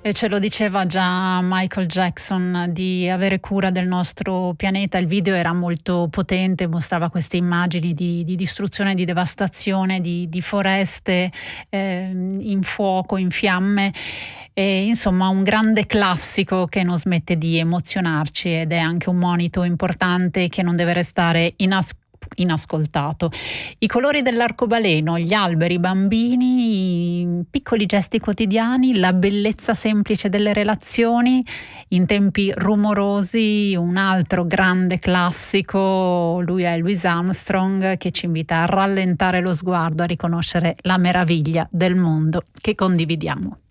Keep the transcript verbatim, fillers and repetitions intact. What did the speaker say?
E ce lo diceva già Michael Jackson di avere cura del nostro pianeta. Il video era molto potente, mostrava queste immagini di, di distruzione, di devastazione, di, di foreste eh, in fuoco, in fiamme. E, insomma, un grande classico che non smette di emozionarci ed è anche un monito importante che non deve restare inascoltato. inascoltato. I colori dell'arcobaleno, gli alberi, i bambini, i piccoli gesti quotidiani, la bellezza semplice delle relazioni in tempi rumorosi. Un altro grande classico, lui è Louis Armstrong, che ci invita a rallentare lo sguardo, a riconoscere la meraviglia del mondo che condividiamo.